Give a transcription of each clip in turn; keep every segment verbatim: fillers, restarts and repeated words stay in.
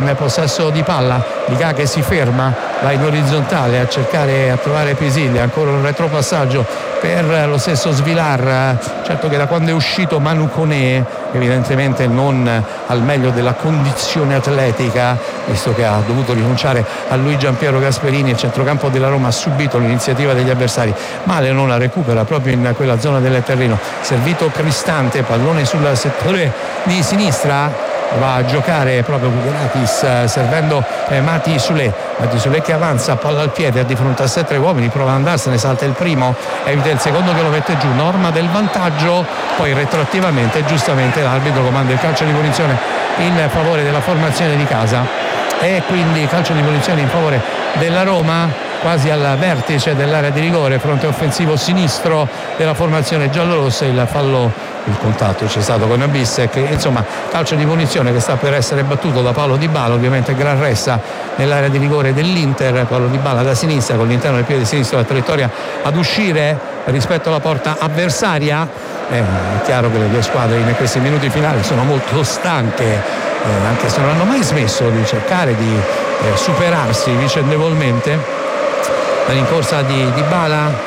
in possesso di palla. Dica che si ferma, va in orizzontale a cercare, a trovare Pisilli, ancora un retropassaggio per lo stesso Svilar. Certo che da quando è uscito Manu Koné, evidentemente non al meglio della condizione atletica, visto che ha dovuto rinunciare a lui Giampiero Gasperini. Il centrocampo della Roma ha subito l'iniziativa degli avversari, Male non la recupera proprio in quella zona del terreno. Servito Cristante, pallone sul settore di sinistra, va a giocare proprio Guderatis servendo eh, Mati Sule. Mati Sule che avanza, palla al piede, di fronte a sé tre uomini, prova ad andarsene, salta il primo, evita il secondo che lo mette giù. Norma del vantaggio, poi retroattivamente giustamente l'arbitro comanda il calcio di punizione in favore della formazione di casa, e quindi calcio di punizione in favore della Roma quasi al vertice dell'area di rigore, fronte offensivo sinistro della formazione giallorossa. Il fallo, il contatto c'è stato con Bissek, insomma calcio di punizione che sta per essere battuto da Paolo Dybala, ovviamente gran ressa nell'area di rigore dell'Inter. Paolo Dybala da sinistra con l'interno del piede sinistro, la traiettoria ad uscire rispetto alla porta avversaria. Eh, è chiaro che le due squadre in questi minuti finali sono molto stanche, eh, anche se non hanno mai smesso di cercare di eh, superarsi vicendevolmente. La rincorsa di Dybala,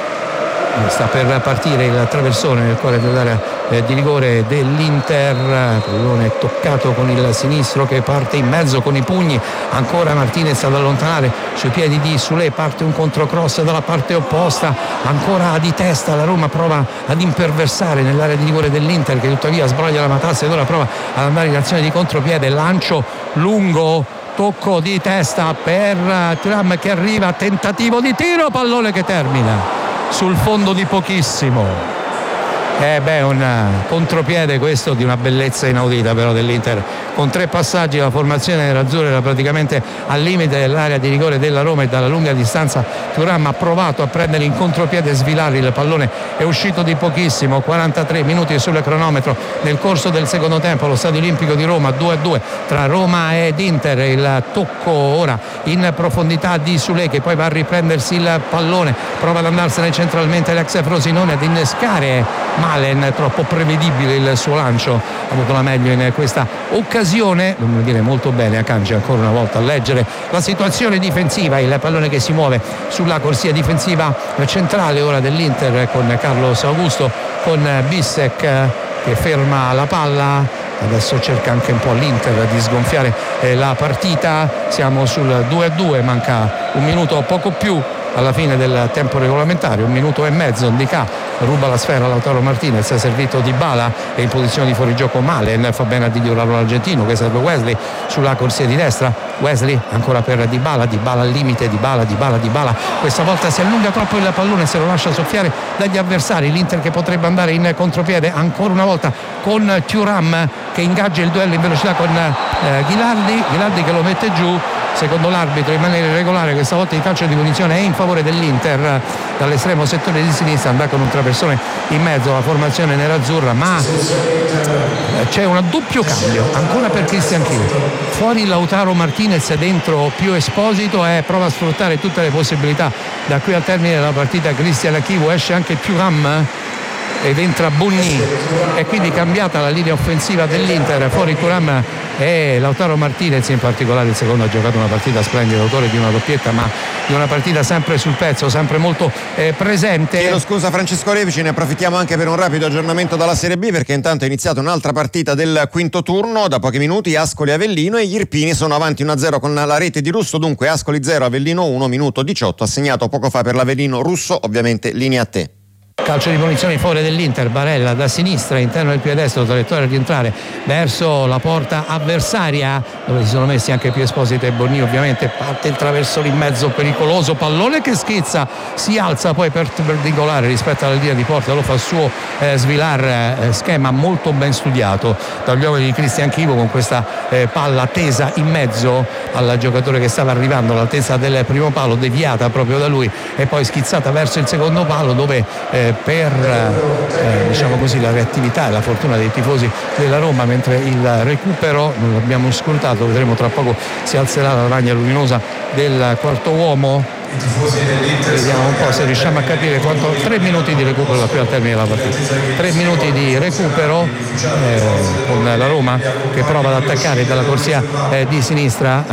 sta per partire il traversone nel cuore dell'area eh, di rigore dell'Inter. Pallone toccato con il sinistro che parte in mezzo con i pugni, ancora Martinez ad allontanare sui piedi di Sule, parte un controcross dalla parte opposta, ancora di testa la Roma prova ad imperversare nell'area di rigore dell'Inter, che tuttavia sbroglia la matassa ed ora prova ad andare in azione di contropiede. Lancio lungo, tocco di testa per Thuram che arriva, tentativo di tiro, pallone che termina sul fondo di pochissimo. Eh beh, un contropiede questo di una bellezza inaudita però dell'Inter, con tre passaggi la formazione nerazzurra era praticamente al limite dell'area di rigore della Roma e dalla lunga distanza Thuram ha provato a prendere in contropiede Svilari, il pallone è uscito di pochissimo. Quarantatré minuti sul cronometro nel corso del secondo tempo allo Stadio Olimpico di Roma, due a due tra Roma ed Inter. Il tocco ora in profondità di Sule che poi va a riprendersi il pallone, prova ad andarsene centralmente l'ex Frosinone, ad innescare Malen, troppo prevedibile il suo lancio, ha avuto la meglio in questa occasione. Dobbiamo dire molto bene a Kanji ancora una volta a leggere la situazione difensiva, il pallone che si muove sulla corsia difensiva centrale ora dell'Inter con Carlos Augusto, con Bissek che ferma la palla. Adesso cerca anche un po' l'Inter di sgonfiare eh, la partita. Siamo sul due a due, manca un minuto o poco più alla fine del tempo regolamentare, un minuto e mezzo. Ndicà ruba la sfera a Lautaro Martinez, è servito Dybala e in posizione di fuorigioco Malen, fa bene a digliurare l'argentino che serve Wesley sulla corsia di destra. Wesley ancora per Dybala, Dybala al limite, Dybala, Dybala, Dybala, questa volta si allunga troppo il pallone, se lo lascia soffiare dagli avversari. L'Inter che potrebbe andare in contropiede ancora una volta con Thuram che ingaggia il duello in velocità con eh, Ghilardi, Ghilardi che lo mette giù. Secondo l'arbitro in maniera irregolare questa volta il calcio di punizione è in favore dell'Inter dall'estremo settore di sinistra, andrà con un traversone in mezzo alla formazione nerazzurra, ma c'è un doppio cambio ancora per Christian Chiu, fuori Lautaro Martinez, dentro più Esposito e prova a sfruttare tutte le possibilità da qui al termine della partita. Christian Chiu, esce anche Thuram ed entra Bonni, e quindi cambiata la linea offensiva dell'Inter, fuori Thuram e Lautaro Martinez. In particolare il secondo ha giocato una partita splendida, autore di una doppietta, ma di una partita sempre sul pezzo, sempre molto eh, presente. Chiedo scusa Francesco Repici, ne approfittiamo anche per un rapido aggiornamento dalla Serie B, perché intanto è iniziata un'altra partita del quinto turno. Da pochi minuti Ascoli Avellino e gli Irpini sono avanti uno a zero con la rete di Russo. Dunque Ascoli zero, Avellino uno, minuto diciotto assegnato poco fa per l'Avellino. Russo, ovviamente linea a te. Calcio di punizione in favore dell'Inter, Barella da sinistra, interno del piede destro, traiettoria di entrare verso la porta avversaria dove si sono messi anche più Esposito e Bonni, ovviamente parte il traversone in mezzo pericoloso, pallone che schizza, si alza poi per perpendicolare rispetto alla linea di porta, lo fa suo eh, Svilar, eh, schema molto ben studiato dagli uomini di Christian Chivo con questa eh, palla tesa in mezzo al giocatore che stava arrivando all'altezza del primo palo, deviata proprio da lui e poi schizzata verso il secondo palo dove eh, per eh, diciamo così la reattività e la fortuna dei tifosi della Roma, mentre il recupero non l'abbiamo scrutato, vedremo tra poco, si alzerà la lavagna luminosa del quarto uomo. Vediamo un po' se riusciamo a capire quanto. Tre minuti di recupero da qui al termine della partita, tre minuti di recupero eh, con la Roma che prova ad attaccare dalla corsia eh, di sinistra.